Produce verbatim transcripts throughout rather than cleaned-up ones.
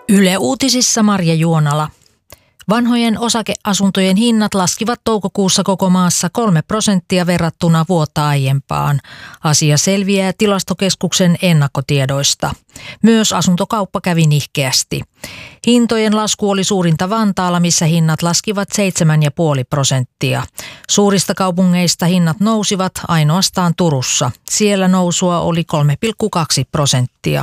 Yle Uutisissa Marja Juonala. Vanhojen osakeasuntojen hinnat laskivat toukokuussa koko maassa kolme prosenttia verrattuna vuotta aiempaan. Asia selviää Tilastokeskuksen ennakkotiedoista. Myös asuntokauppa kävi nihkeästi. Hintojen lasku oli suurinta Vantaalla, missä hinnat laskivat seitsemän pilkku viisi prosenttia. Suurista kaupungeista hinnat nousivat ainoastaan Turussa. Siellä nousua oli kolme pilkku kaksi prosenttia.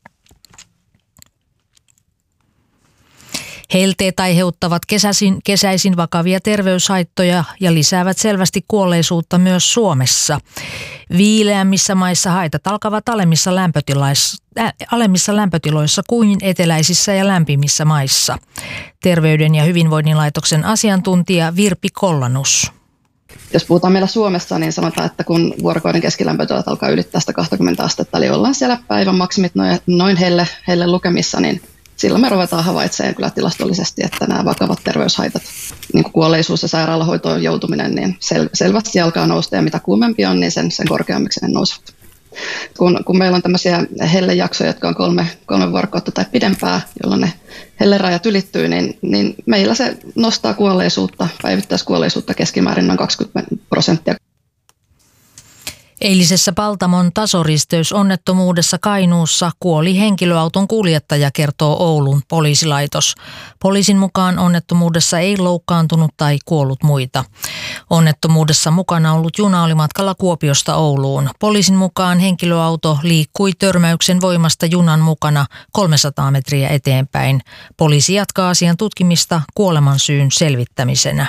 Helteet aiheuttavat kesäisin, kesäisin vakavia terveyshaittoja ja lisäävät selvästi kuolleisuutta myös Suomessa. Viileämmissä maissa haitat alkavat alemmissa lämpötiloissa, äh, alemmissa lämpötiloissa kuin eteläisissä ja lämpimissä maissa. Terveyden ja hyvinvoinnin laitoksen asiantuntija Virpi Kollanus. Jos puhutaan meillä Suomessa, niin sanotaan, että kun vuorokauden keskilämpötilat alkaa ylittää sitä kaksikymmentä astetta, eli ollaan siellä päivän maksimit noin, noin helle, helle lukemissa, niin silloin me ruvetaan havaitsemaan kyllä tilastollisesti, että nämä vakavat terveyshaitat, niin kuin kuolleisuus ja sairaalahoitoon joutuminen, niin sel- selvästi alkaa nousta, ja mitä kuumempi on, niin sen, sen korkeammiksi ne nousevat. Kun, kun meillä on tämmöisiä hellejaksoja, jotka on kolme, kolme vuorokautta tai pidempää, jolloin ne hellerajat ylittyy, niin, niin meillä se nostaa kuolleisuutta, päivittäiskuolleisuutta keskimäärin noin kaksikymmentä prosenttia. Eilisessä Paltamon tasoristeysonnettomuudessa Kainuussa kuoli henkilöauton kuljettaja, kertoo Oulun poliisilaitos. Poliisin mukaan onnettomuudessa ei loukkaantunut tai kuollut muita. Onnettomuudessa mukana ollut juna oli matkalla Kuopiosta Ouluun. Poliisin mukaan henkilöauto liikkui törmäyksen voimasta junan mukana kolmesataa metriä eteenpäin. Poliisi jatkaa asian tutkimista kuolemansyyn selvittämisenä.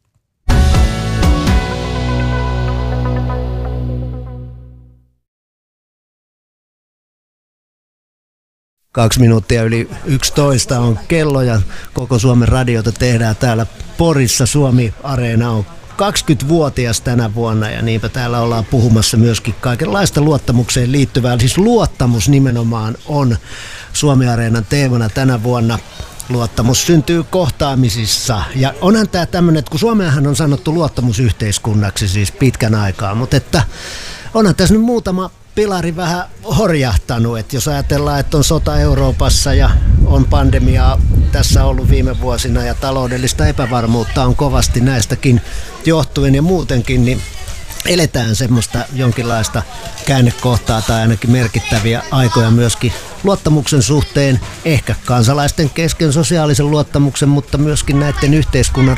Kaksi minuuttia yli yksitoista on kello ja koko Suomen radiota tehdään täällä Porissa. Suomi-areena on kaksikymmentävuotias tänä vuonna ja niinpä täällä ollaan puhumassa myöskin kaikenlaista luottamukseen liittyvää. Siis luottamus nimenomaan on Suomi-areenan teemana tänä vuonna. Luottamus syntyy kohtaamisissa ja onhan tämä tämmöinen, että kun Suomeahan on sanottu luottamusyhteiskunnaksi siis pitkän aikaa, mutta että onhan tässä nyt muutama pilari vähän horjahtanut, että jos ajatellaan, että on sota Euroopassa ja on pandemiaa tässä ollut viime vuosina ja taloudellista epävarmuutta on kovasti näistäkin johtuen ja muutenkin, niin eletään semmoista jonkinlaista käännekohtaa tai ainakin merkittäviä aikoja myöskin luottamuksen suhteen, ehkä kansalaisten kesken sosiaalisen luottamuksen, mutta myöskin näiden yhteiskunnan